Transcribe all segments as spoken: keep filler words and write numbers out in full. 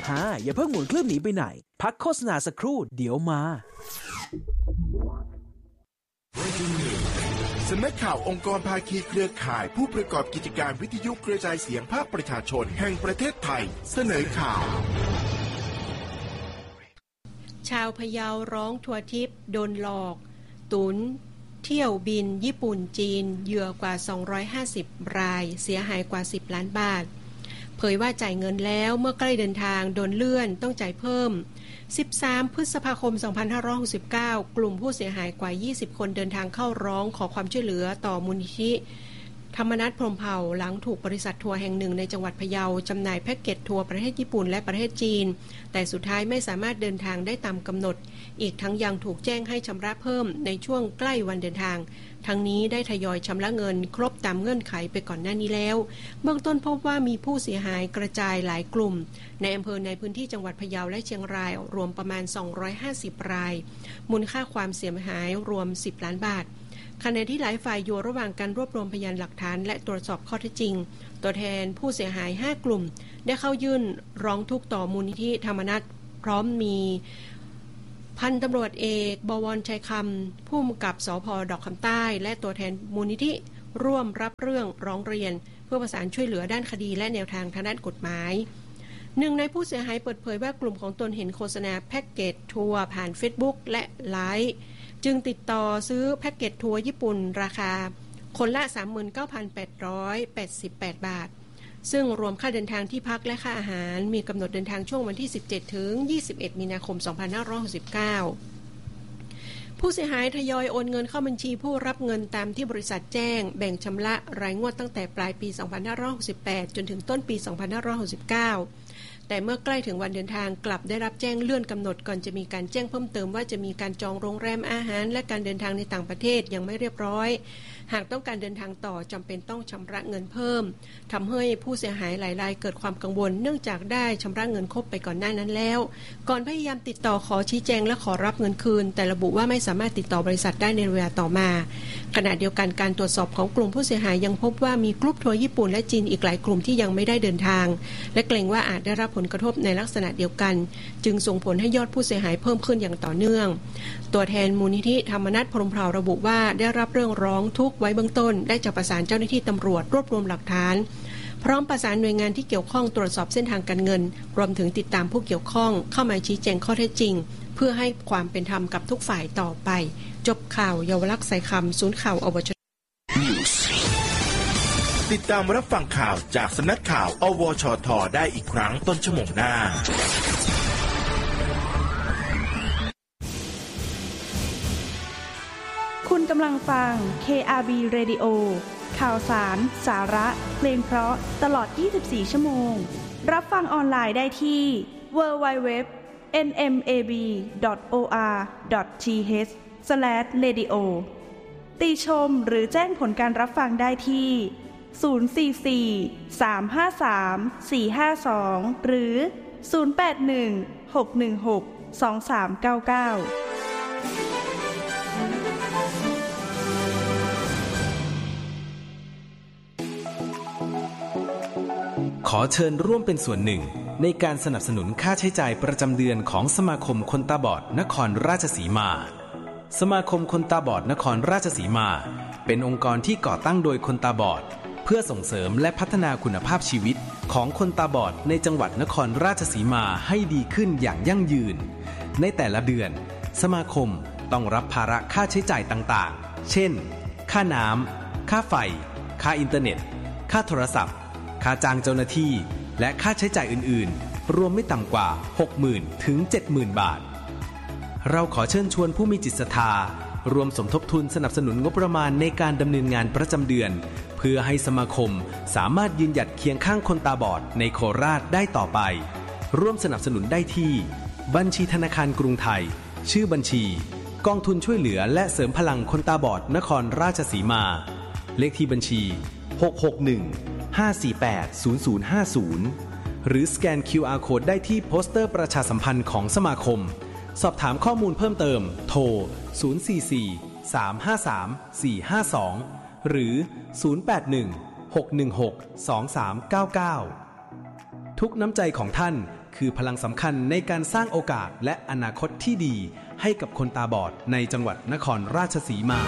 ฮ่าอย่าเพิ่งหมุนเครื่องหนีไปไหนพักโฆษณาสักครู่เดี๋ยวมาสำนักข่าวองค์กรภาคีเครือข่ายผู้ประกอบกิจการวิทยุกระจายเสียงภาคประชาชนแห่งประเทศไทยเสนอข่าวชาวพะเยาร้องทัวร์ทิพย์โดนหลอกตุนเที่ยวบินญี่ปุ่นจีนเหยื่อกว่าสองร้อยห้าสิบรายเสียหายกว่าสิบล้านบาทเผยว่าจ่ายเงินแล้วเมื่อใกล้เดินทางโดนเลื่อนต้องจ่ายเพิ่มสิบสามพฤษภาคมสองพันห้าร้อยหกสิบเก้ากลุ่มผู้เสียหายกว่ายี่สิบคนเดินทางเข้าร้องขอความช่วยเหลือต่อมูลนิธิธรรมนัสพรหมเผ่าหลังถูกบริษัททัวร์แห่งหนึ่งในจังหวัดพะเยาจำหน่ายแพ็กเกจทัวร์ประเทศญี่ปุ่นและประเทศจีนแต่สุดท้ายไม่สามารถเดินทางได้ตามกำหนดอีกทั้งยังถูกแจ้งให้ชำระเพิ่มในช่วงใกล้วันเดินทางทั้งนี้ได้ทยอยชำระเงินครบตามเงื่อนไขไปก่อนหน้านี้แล้วเบื้องต้นพบว่ามีผู้เสียหายกระจายหลายกลุ่มในอำเภอในพื้นที่จังหวัดพะเยาและเชียงรายรวมประมาณสองร้อยห้าสิบรายมูลค่าความเสียหายรวมสิบล้านบาทขณะที่หลายฝ่ายอยู่ระหว่างการรวบรวมพยานหลักฐานและตรวจสอบข้อเท็จจริงตัวแทนผู้เสียหายห้ากลุ่มได้เข้ายื่นร้องทุกข์ต่อมูลนิธิธรรมนัสพร้อมมีพันตำรวจเอกบวรชัยคำผู้กำกับสภ.ดอกคำใต้และตัวแทนมูลนิธิร่วมรับเรื่องร้องเรียนเพื่อประสานช่วยเหลือด้านคดีและแนวทางทางด้านกฎหมายหนึ่งในผู้เสียหายเปิดเผยว่ากลุ่มของตนเห็นโฆษณาแพ็กเกจทัวร์ผ่าน Facebook และไลน์จึงติดต่อซื้อแพ็กเกจทัวร์ญี่ปุ่นราคาคนละ สามหมื่นเก้าพันแปดร้อยแปดสิบแปด บาทซึ่งรวมค่าเดินทางที่พักและค่าอาหารมีกำหนดเดินทางช่วงวันที่สิบเจ็ดถึงยี่สิบเอ็ดมีนาคมสองพันห้าร้อยหกสิบเก้าผู้เสียหายทยอยโอนเงินเข้าบัญชีผู้รับเงินตามที่บริษัทแจ้งแบ่งชำระรายงวดตั้งแต่ปลายปีสองพันห้าร้อยหกสิบแปดจนถึงต้นปีสองพันห้าร้อยหกสิบเก้าแต่เมื่อใกล้ถึงวันเดินทางกลับได้รับแจ้งเลื่อนกำหนดก่อนจะมีการแจ้งเพิ่มเติมว่าจะมีการจองโรงแรมอาหารและการเดินทางในต่างประเทศยังไม่เรียบร้อยหากต้องการเดินทางต่อจำเป็นต้องชำระเงินเพิ่มทำให้ผู้เสียหายหลายรายเกิดความกังวลเนื่องจากได้ชำระเงินครบไปก่อนหน้านั้นแล้วก่อนพยายามติดต่อขอชี้แจงและขอรับเงินคืนแต่ระบุว่าไม่สามารถติดต่อบริษัทได้ในเวลาต่อมาขณะเดียวกันการตรวจสอบของกลุ่มผู้เสียหายยังพบว่ามีกลุ่มทัวร์ญี่ปุ่นและจีนอีกหลายกลุ่มที่ยังไม่ได้เดินทางและเกรงว่าอาจได้รับผลกระทบในลักษณะเดียวกันจึงส่งผลให้ยอดผู้เสียหายเพิ่มขึ้นอย่างต่อเนื่องตัวแทนมูลนิธิธรรมนัสพรหมเผ่าระบุว่าได้รับเรื่องร้องทุกข์ไว้เบื้องต้นได้จะประสานเจ้าหน้าที่ตำรวจรวบรวมหลักฐานพร้อมประสานหน่วยงานที่เกี่ยวข้องตรวจสอบเส้นทางการเงินรวมถึงติดตามผู้เกี่ยวข้องเข้ามาชี้แจงข้อเท็จจริงเพื่อให้ความเป็นธรรมกับทุกฝ่ายต่อไปจบข่าวเยาวลักษณ์สายคำศูนย์ข่าวอบจ. ติดตามรับฟังข่าวจากสำนักข่าวอวชทได้อีกครั้งต้นชั่วโมงหน้าคุณกำลังฟัง เค อาร์ บี Radio ข่าวสาร สาระ เพลงเพราะตลอดยี่สิบสี่ชั่วโมงรับฟังออนไลน์ได้ที่ ดับเบิลยู ดับเบิลยู ดับเบิลยู ดอท เอ็น เอ็ม เอ บี ดอท โอ อาร์ ดอท ที เอช สแลช เรดิโอ ติชมหรือแจ้งผลการรับฟังได้ที่ ศูนย์ สี่ สี่ สาม ห้า สาม สี่ ห้า สอง หรือ ศูนย์ แปด หนึ่ง หก หนึ่ง หก สอง สาม เก้า เก้าขอเชิญร่วมเป็นส่วนหนึ่งในการสนับสนุนค่าใช้จ่ายประจำเดือนของสมาคมคนตาบอดนครราชสีมาสมาคมคนตาบอดนครราชสีมาเป็นองค์กรที่ก่อตั้งโดยคนตาบอดเพื่อส่งเสริมและพัฒนาคุณภาพชีวิตของคนตาบอดในจังหวัดนครราชสีมาให้ดีขึ้นอย่างยั่งยืนในแต่ละเดือนสมาคมต้องรับภาระค่าใช้จ่ายต่างๆเช่นค่าน้ำค่าไฟค่าอินเทอร์เน็ตค่าโทรศัพท์ค่าจ้างเจ้าหน้าที่และค่าใช้จ่ายอื่นๆรวมไม่ต่ำกว่า หกหมื่น ถึง เจ็ดหมื่น บาทเราขอเชิญชวนผู้มีจิตศรัทธารวมสมทบทุนสนับสนุนงบประมาณในการดำเนินงานประจำเดือนเพื่อให้สมาคมสามารถยืนหยัดเคียงข้างคนตาบอดในโคราชได้ต่อไปร่วมสนับสนุนได้ที่บัญชีธนาคารกรุงไทยชื่อบัญชีกองทุนช่วยเหลือและเสริมพลังคนตาบอดนครราชสีมาเลขที่บัญชีหก หก หนึ่ง ห้า สี่ แปด ศูนย์ ศูนย์ ห้า ศูนย์หรือสแกน คิว อาร์ Code ได้ที่โปสเตอร์ประชาสัมพันธ์ของสมาคมสอบถามข้อมูลเพิ่มเติมโทรศูนย์ สี่ สี่ สาม ห้า สาม สี่ ห้า สองหรือศูนย์ แปด หนึ่ง หก หนึ่ง หก สอง สาม เก้า เก้าทุกน้ำใจของท่านคือพลังสำคัญในการสร้างโอกาสและอนาคตที่ดีให้กับคนตาบอดในจังหวัดนครราชสีมา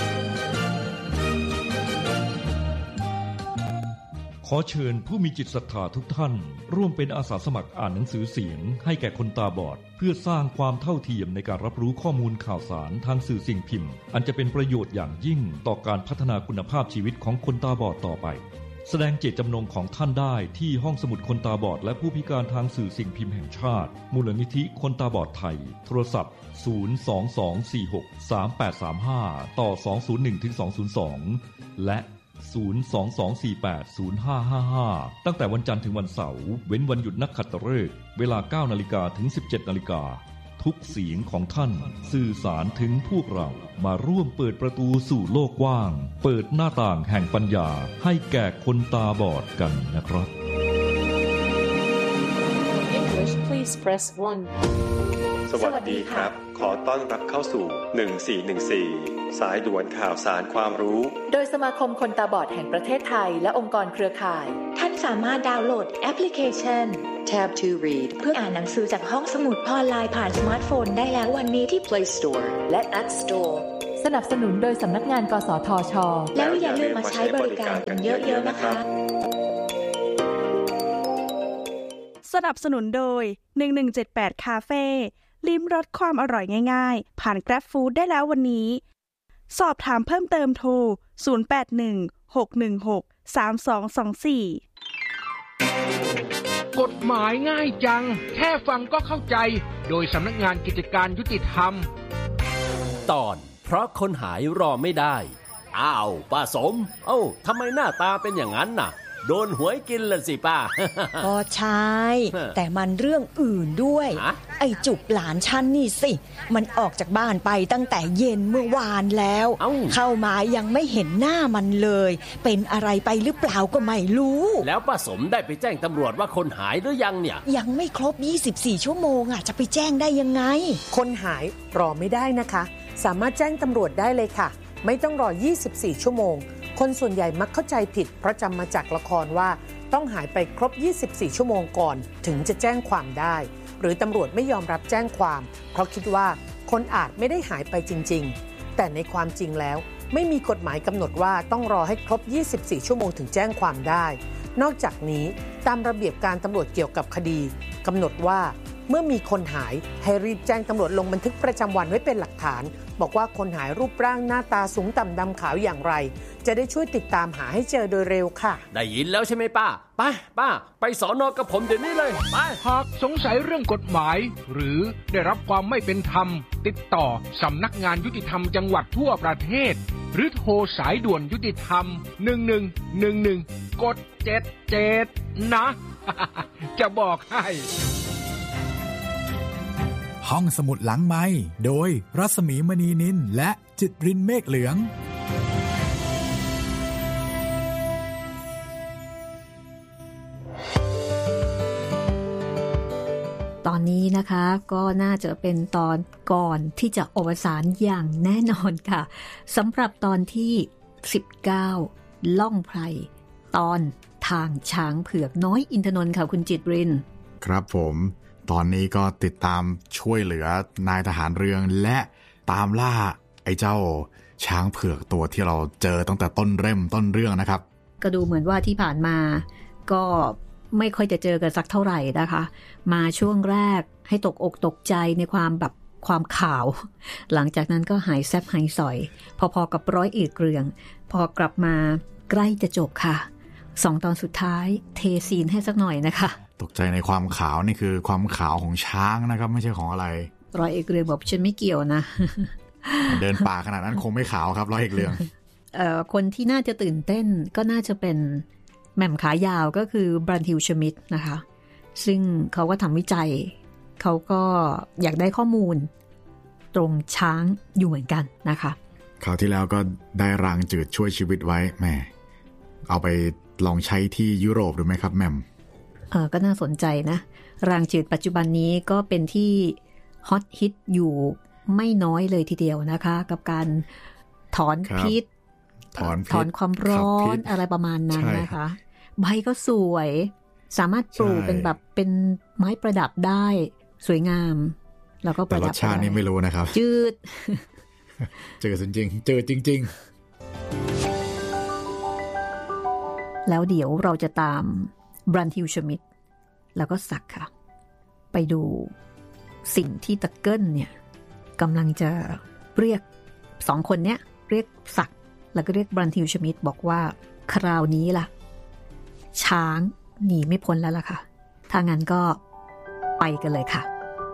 ขอเชิญผู้มีจิตศรัทธาทุกท่านร่วมเป็นอาสาสมัครอ่านหนังสือเสียงให้แก่คนตาบอดเพื่อสร้างความเท่าเทียมในการรับรู้ข้อมูลข่าวสารทางสื่อสิ่งพิมพ์อันจะเป็นประโยชน์อย่างยิ่งต่อการพัฒนาคุณภาพชีวิตของคนตาบอดต่อไปแสดงเจตจำนงของท่านได้ที่ห้องสมุดคนตาบอดและผู้พิการทางสื่อสิ่งพิมพ์แห่งชาติมูลนิธิคนตาบอดไทยโทรศัพท์ศูนย์ สอง สอง สี่ หก สาม แปด สาม ห้า ต่อ สอง ศูนย์ หนึ่ง ถึง สอง ศูนย์ สอง และศูนย์ สอง สอง สี่ แปด ศูนย์ ห้า ห้า ห้า ตั้งแต่วันจันทร์ถึงวันเสาร์เว้นวันหยุดนักขัตฤกษ์เวลา เก้านาฬิกา ถึง สิบเจ็ดนาฬิกาทุกเสียงของท่านสื่อสารถึงพวกเรามาร่วมเปิดประตูสู่โลกกว้างเปิดหน้าต่างแห่งปัญญาให้แก่คนตาบอดกันนะครับ English please press one สวัสดีครับขอต้อนรับเข้าสู่หนึ่งสี่หนึ่งสี่สายด่วนข่าวสารความรู้โดยสมาคมคนตาบอดแห่งประเทศไทยและองค์กรเครือข่ายท่านสามารถดาวน์โหลดแอปพลิเคชัน Tab to Read เพื่ออ่านหนังสือจากห้องสมุดออนไลน์ผ่านสมาร์ทโฟนได้แล้ววันนี้ที่ Play Store และ App Store สนับสนุนโดยสำนักงานกสทช. แล้วอย่าลืมมาใช้บริการกันเยอะๆนะคะสนับสนุนโดยหนึ่งหนึ่งเจ็ดแปดคาเฟ่ลิ้มรสความอร่อยง่ายๆผ่าน Grab Food ได้แล้ววันนี้สอบถามเพิ่มเติมโทรศูนย์ แปด หนึ่ง หก หนึ่ง หก สาม สอง สอง สี่กฎหมายง่ายจังแค่ฟังก็เข้าใจโดยสำนักงานกิจการยุติธรรมตอนเพราะคนหายรอไม่ได้อ้าวป้าสมเอ้าทำไมหน้าตาเป็นอย่างนั้นน่ะโดนหวยกินละสิป้าก็ใช่แต่มันเรื่องอื่นด้วยไอ้จุกหลานฉันนี่สิมันออกจากบ้านไปตั้งแต่เย็นเมื่อวานแล้วเข้ามายังไม่เห็นหน้ามันเลยเป็นอะไรไปหรือเปล่าก็ไม่รู้แล้วป้าสมได้ไปแจ้งตำรวจว่าคนหายหรือยังเนี่ยยังไม่ครบยี่สิบสี่ชั่วโมงอ่ะจะไปแจ้งได้ยังไงคนหายรอไม่ได้นะคะสามารถแจ้งตำรวจได้เลยค่ะไม่ต้องรอยี่สิบสี่ชั่วโมงคนส่วนใหญ่มักเข้าใจผิดเพราะจำมาจากละครว่าต้องหายไปครบยี่สิบสี่ชั่วโมงก่อนถึงจะแจ้งความได้หรือตำรวจไม่ยอมรับแจ้งความเพราะคิดว่าคนอาจไม่ได้หายไปจริงๆแต่ในความจริงแล้วไม่มีกฎหมายกำหนดว่าต้องรอให้ครบยี่สิบสี่ชั่วโมงถึงแจ้งความได้นอกจากนี้ตามระเบียบการตำรวจเกี่ยวกับคดีกำหนดว่าเมื่อมีคนหายให้รีบแจ้งตำรวจลงบันทึกประจำวันไว้เป็นหลักฐานบอกว่าคนหายรูปร่างหน้าตาสูงต่ำดำขาวอย่างไรจะได้ช่วยติดตามหาให้เจอโดยเร็วค่ะได้ยินแล้วใช่ไหมป้าไปป้าไปสน.กับผมเดี๋ยวนี้เลยไปหากสงสัยเรื่องกฎหมายหรือได้รับความไม่เป็นธรรมติดต่อสำนักงานยุติธรรมจังหวัดทั่วประเทศหรือโทรสายด่วนยุติธรรมหนึ่งหนึ่งหนึ่งหนึ่งกดเจ็ดเจ็ดนะ จะบอกให้ห้องสมุดหลังไมค์โดยรัศมีมณีนินและจิตรินเมฆเหลืองตอนนี้นะคะก็น่าจะเป็นตอนก่อนที่จะอวสานอย่างแน่นอนค่ะสำหรับตอนที่สิบเก้าล่องไพรตอนทางช้างเผือกน้อยอินทนนท์ค่ะคุณจิตรินครับผมตอนนี้ก็ติดตามช่วยเหลือนายทหารเรืองและตามล่าไอ้เจ้าช้างเผือกตัวที่เราเจอตั้งแต่ต้นเริ่มต้นเรื่องนะครับก็ดูเหมือนว่าที่ผ่านมาก็ไม่ค่อยจะเจอกันสักเท่าไหร่นะคะมาช่วงแรกให้ตกอกตกใจในความแบบความข่าวหลังจากนั้นก็หายแซบหายสอยพอๆกับร้อยเอกเรืองพอกลับมาใกล้จะจบค่ะสองตอนสุดท้ายเทซีนให้สักหน่อยนะคะตกใจในความขาวนี่คือความขาวของช้างนะครับไม่ใช่ของอะไรร้อยเอกเรืองบอกฉันไม่เกี่ยวนะเดินป่าขนาดนั้นคงไม่ขาวครับร้อยเอกเรืองเอ่อคนที่น่าจะตื่นเต้นก็น่าจะเป็นแหม่มขายาวก็คือบรันทิลชมิดนะคะซึ่งเขาก็ทำวิจัยเขาก็อยากได้ข้อมูลตรงช้างอยู่เหมือนกันนะคะคราวที่แล้วก็ได้รางจืดช่วยชีวิตไว้แหมเอาไปลองใช้ที่ยุโรปดูไหมครับแหม่มเออก็น่าสนใจนะรางจืดปัจจุบันนี้ก็เป็นที่ฮอตฮิตอยู่ไม่น้อยเลยทีเดียวนะคะกับการถอนพิษถอนถอนความร้อนอะไรประมาณนั้นนะคะใบก็สวยสามารถปลูกเป็นแบบเป็นไม้ประดับได้สวยงามแล้วก็ประดับแต่รสชาตินี่ไม่รู้นะครับจืดจืดจริงๆจืดจริงๆแล้วเดี๋ยวเราจะตามบรันฮิลชมิดแล้วก็ศักดิ์ค่ะไปดูสิ่งที่ตะเกิลเนี่ยกำลังจะเรียกสองคนเนี้ยเรียกศักดิ์แล้วก็เรียกบรันฮิลชมิดบอกว่าคราวนี้ล่ะช้างหนีไม่พ้นแล้วล่ะค่ะถ้างั้นก็ไปกันเลยค่ะ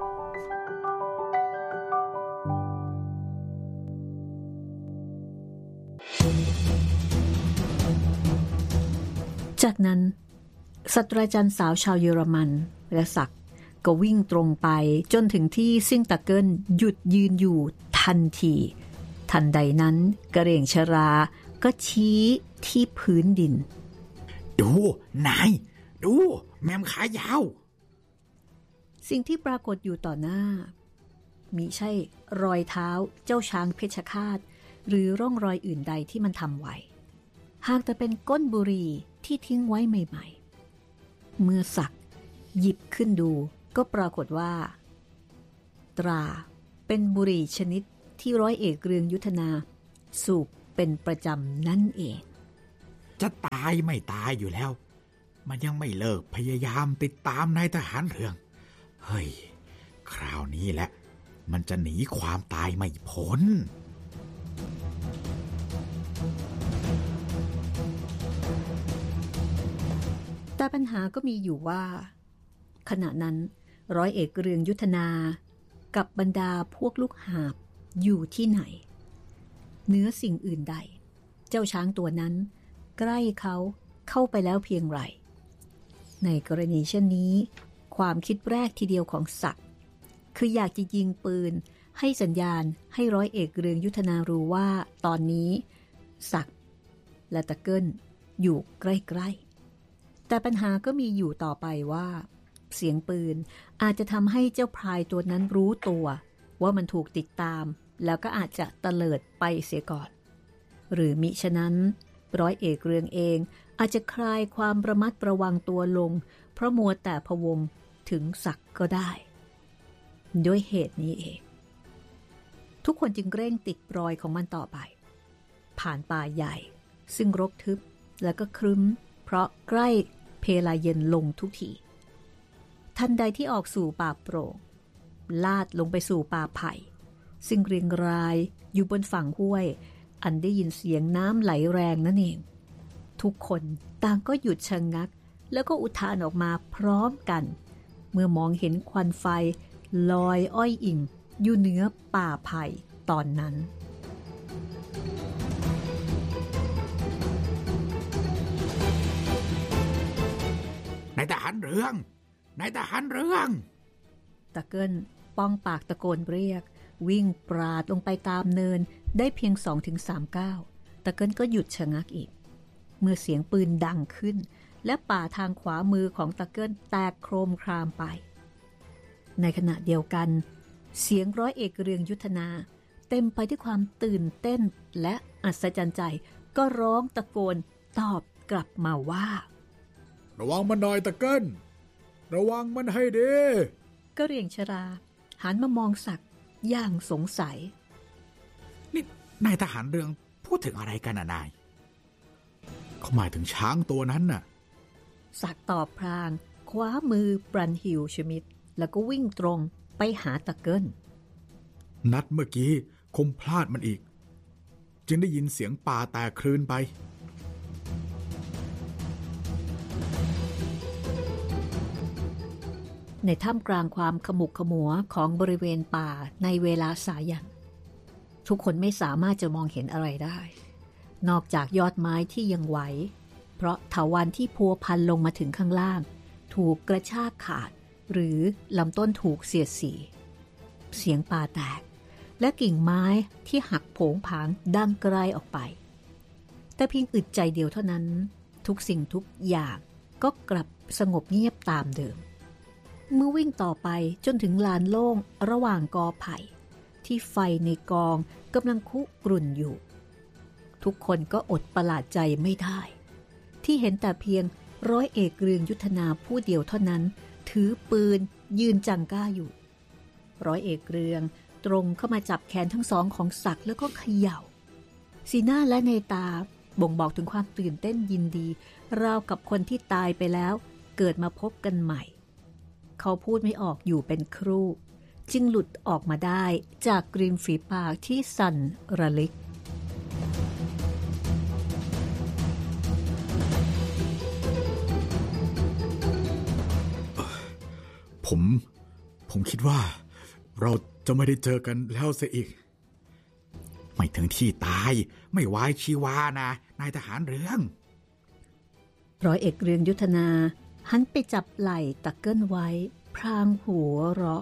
จากนั้นศาสตราจารย์สาวชาวเยอรมันและศักดิ์ก็วิ่งตรงไปจนถึงที่ซิ่งตะเกิลหยุดยืนอยู่ทันทีทันใดนั้นกระเหรี่ยงชราก็ชี้ที่พื้นดินดูนายดูแมมขายาวสิ่งที่ปรากฏอยู่ต่อหน้ามิใช่รอยเท้าเจ้าช้างเพชฌฆาตหรือร่องรอยอื่นใดที่มันทำไว้หากแต่เป็นก้นบุหรี่ที่ทิ้งไว้ใหม่ๆเมื่อศักดิ์หยิบขึ้นดูก็ปรากฏว่าตราเป็นบุหรี่ชนิดที่ร้อยเอกเรืองยุทธนาสูบเป็นประจำนั่นเองจะตายไม่ตายอยู่แล้วมันยังไม่เลิกพยายามติดตามนายทหารเรืองเฮ้ยคราวนี้แหละมันจะหนีความตายไม่พ้นแต่ปัญหาก็มีอยู่ว่าขณะนั้นร้อยเอกเรืองยุทธนากับบรรดาพวกลูกหาบอยู่ที่ไหนเหนือสิ่งอื่นใดเจ้าช้างตัวนั้นใกล้เขาเข้าไปแล้วเพียงไรในกรณีเช่นนี้ความคิดแรกทีเดียวของศักดิ์คืออยากจะยิงปืนให้สัญญาณให้ร้อยเอกเรืองยุทธนารู้ว่าตอนนี้ศักดิ์และตะเกิลอยู่ใกล้ๆแต่ปัญหาก็มีอยู่ต่อไปว่าเสียงปืนอาจจะทำให้เจ้าพรายตัวนั้นรู้ตัวว่ามันถูกติดตามแล้วก็อาจจะเตลิดไปเสียก่อนหรือมิฉะนั้นร้อยเอกเรืองเองอาจจะคลายความระมัดระวังตัวลงเพราะมัวแต่พะวงถึงศักดิ์ก็ได้ด้วยเหตุนี้เองทุกคนจึงเร่งติดรอยของมันต่อไปผ่านป่าใหญ่ซึ่งรกทึบแล้วก็ครึ้มเพราะใกล้เพลาเย็นลงทุกทีทันใดที่ออกสู่ป่าโปร่งลาดลงไปสู่ป่าไผ่ซึ่งเรียงรายอยู่บนฝั่งห้วยอันได้ยินเสียงน้ำไหลแรงนั่นเองทุกคนต่างก็หยุดชะงักแล้วก็อุทานออกมาพร้อมกันเมื่อมองเห็นควันไฟลอยอ้อยอิ่งอยู่เหนือป่าไผ่ตอนนั้นนายทหารเรืองนายทหารเรืองตะเกิลป้องปากตะโกนเรียกวิ่งปราดลงไปตามเนินได้เพียง สองถึงสาม ก้าวตะเกิลก็หยุดชะงักอีกเมื่อเสียงปืนดังขึ้นและป่าทางขวามือของตะเกิลแตกโครมครามไปในขณะเดียวกันเสียงร้อยเอกเรืองยุทธนาเต็มไปด้วยความตื่นเต้นและอัศจรรย์ใจก็ร้องตะโกนตอบกลับมาว่าระวังมันหน่อยตะเกิลระวังมันให้ดีกระเหรี่ยงชราหันมามองศักดิ์อย่างสงสัยนี่นายทหารเรืองพูดถึงอะไรกันน่ะนายเขาหมายถึงช้างตัวนั้นน่ะศักดิ์ตอบพลางคว้ามือบรันฮิลชมิดแล้วก็วิ่งตรงไปหาตะเกิลนัดเมื่อกี้คงพลาดมันอีกจึงได้ยินเสียงป่าแตกคลื่นไปในท่ามกลางความขมุกขมัวของบริเวณป่าในเวลาสายันทุกคนไม่สามารถจะมองเห็นอะไรได้นอกจากยอดไม้ที่ยังไหวเพราะเถาวัลย์ที่พัวพันลงมาถึงข้างล่างถูกกระชากขาดหรือลำต้นถูกเสียดสีเสียงป่าแตกและกิ่งไม้ที่หักโผงผางดังไกลออกไปแต่เพียงอึดใจเดียวเท่านั้นทุกสิ่งทุกอย่างก็กลับสงบเงียบตามเดิมเมื่อวิ่งต่อไปจนถึงลานโล่งระหว่างกอไผ่ที่ไฟในกองกำลังคุกรุ่นอยู่ทุกคนก็อดประหลาดใจไม่ได้ที่เห็นแต่เพียงร้อยเอกเรืองยุทธนาผู้เดียวเท่านั้นถือปืนยืนจังก้าอยู่ร้อยเอกเรืองตรงเข้ามาจับแขนทั้งสองของศักดิ์แล้วก็เขย่าสีหน้าและในตาบ่งบอกถึงความตื่นเต้นยินดีราวกับคนที่ตายไปแล้วเกิดมาพบกันใหม่เขาพูดไม่ออกอยู่เป็นครู่จึงหลุดออกมาได้จากกริมฝีปากที่สั่นระลิกผมผมคิดว่าเราจะไม่ได้เจอกันแล้วเสียอีกไม่ถึงที่ตายไม่วายชีวานะนายทหารเรืองร้อยเอกเรืองยุทธนาหันไปจับไหล่ตะเกิ้ลไว้พรางหัวเราะ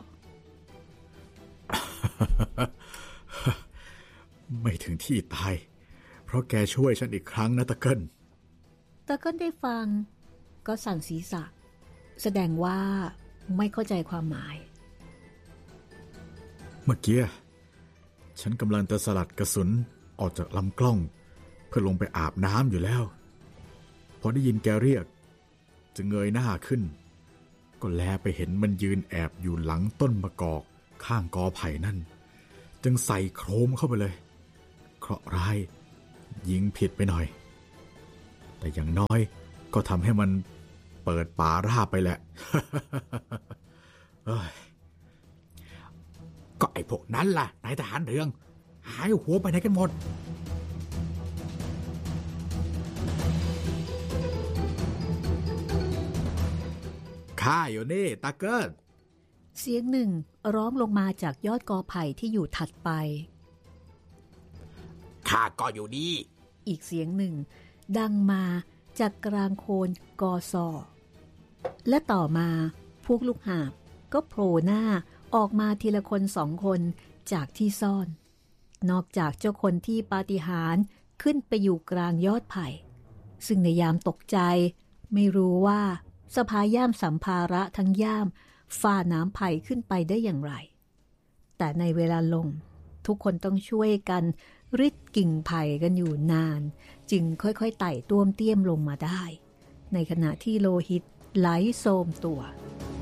ไม่ถึงที่ตายเพราะแกช่วยฉันอีกครั้งนะตะเกิ้ลตะเกิ้ลได้ฟังก็สั่นศีรษะแสดงว่าไม่เข้าใจความหมายเมื่อกี้ฉันกำลังจะสลัดกระสุนออกจากลำกล้องเพื่อลงไปอาบน้ำอยู่แล้วพอได้ยินแกเรียกจะเงยหน้าขึ้นก็แลไปเห็นมันยืนแอบอยู่หลังต้นมะกอกข้างกอไผ่นั่นจึงใส่โครมเข้าไปเลยเคราะห์ร้ายยิงผิดไปหน่อยแต่อย่างน้อยก็ทำให้มันเปิดป่าราบไปแหละ เอ้ยก็ไอ้พวกนั้นล่ะนายทหารเรืองหายหัวไปไหนกันหมดข้าอยู่นี่ตาเกิดเสียงหนึ่งร้องลงมาจากยอดกอไผ่ที่อยู่ถัดไปข้าก็อยู่นี่อีกเสียงหนึ่งดังมาจากกลางโคนกอซอและต่อมาพวกลูกหาบก็โผล่หน้าออกมาทีละคนสองคนจากที่ซ่อนนอกจากเจ้าคนที่ปาฏิหาริย์ขึ้นไปอยู่กลางยอดไผ่ซึ่งในยามตกใจไม่รู้ว่าสภาย่ามสัมภาระทั้งย่ามฝ่าน้ำไผ่ขึ้นไปได้อย่างไรแต่ในเวลาลงทุกคนต้องช่วยกันริดกิ่งไผ่กันอยู่นานจึงค่อยๆไต่ต้วมเตี้ยมลงมาได้ในขณะที่โลหิตไหลโสมตัว